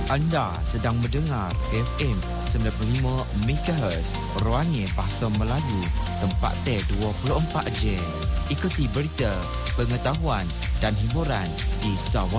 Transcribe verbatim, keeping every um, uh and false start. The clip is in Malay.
Anda sedang mendengar F M sembilan puluh lima megahertz Ruangnya Bahasa Melayu, tempat teh dua puluh empat jam. Ikuti berita, pengetahuan dan hiburan di Sarawak.